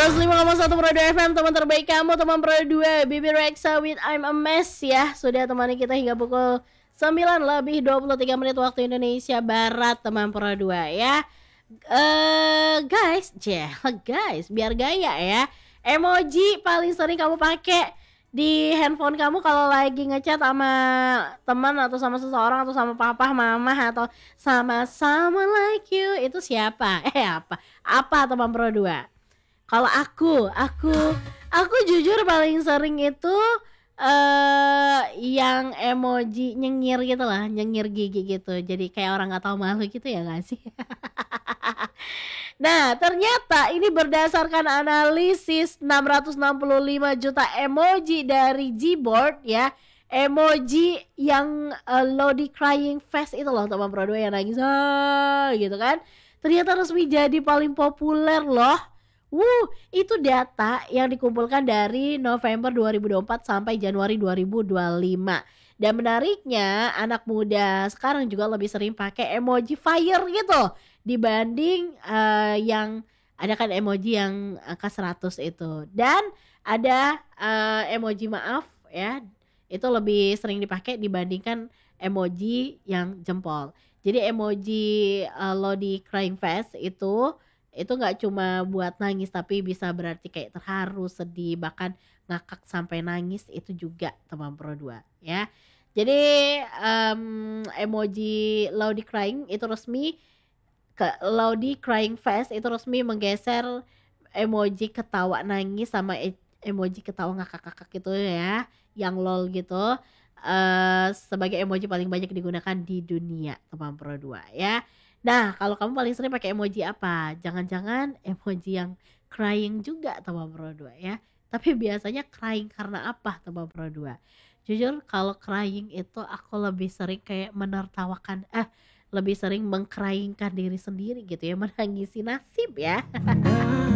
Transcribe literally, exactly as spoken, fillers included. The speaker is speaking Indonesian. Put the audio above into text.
seratus lima koma satu Pro dua F M, teman terbaik kamu, teman Pro dua, Bibi Rexa with I'm a Mess ya. Sudah temani kita hingga pukul sembilan lebih dua puluh tiga menit waktu Indonesia Barat, teman Pro dua ya. Eh guys, yeah, guys, biar gaya ya. Emoji paling sering kamu pakai di handphone kamu kalau lagi ngechat sama teman atau sama seseorang atau sama papa, mama atau sama someone like you, itu siapa? Eh apa? Apa teman Pro dua? Kalau aku, aku, aku jujur paling sering itu eh yang emoji nyengir gitu lah, nyengir gigi gitu. Jadi kayak orang nggak tahu malu gitu ya nggak sih? Nah, ternyata ini berdasarkan analisis enam ratus enam puluh lima juta emoji dari Gboard ya. Emoji yang uh, Lodi crying face itu loh teman Pro dua yang nangis ah, gitu kan. Ternyata resmi jadi paling populer loh. Wuh, itu data yang dikumpulkan dari November dua ribu dua puluh empat sampai Januari dua ribu dua puluh lima. Dan menariknya anak muda sekarang juga lebih sering pakai emoji fire gitu dibanding uh, yang ada kan emoji yang angka seratus itu. Dan ada uh, emoji maaf ya, itu lebih sering dipakai dibandingkan emoji yang jempol. Jadi emoji uh, Lodi crying face itu itu nggak cuma buat nangis tapi bisa berarti kayak terharu, sedih, bahkan ngakak sampai nangis itu juga teman Pro dua ya. Jadi um, emoji Lodi crying itu resmi ke Lodi crying face itu resmi menggeser emoji ketawa nangis sama e- emoji ketawa ngakak-ngakak gitu ya, yang lol gitu. Uh, sebagai emoji paling banyak digunakan di dunia teman Pro dua ya. Nah, kalau kamu paling sering pakai emoji apa? Jangan-jangan emoji yang crying juga teman Pro dua ya. Tapi biasanya crying karena apa teman Pro dua? Jujur kalau crying itu aku lebih sering kayak menertawakan eh lebih sering mengcryingkan diri sendiri gitu ya, menangisi nasib ya.